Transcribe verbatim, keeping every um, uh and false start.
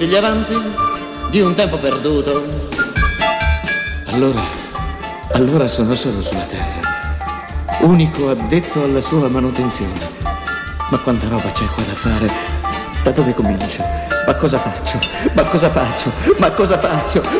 tutti gli avanzi di un tempo perduto. Allora, allora sono solo sulla terra, unico addetto alla sua manutenzione. Ma quanta roba c'è qua da fare? Da dove comincio? Ma cosa faccio? Ma cosa faccio? Ma cosa faccio?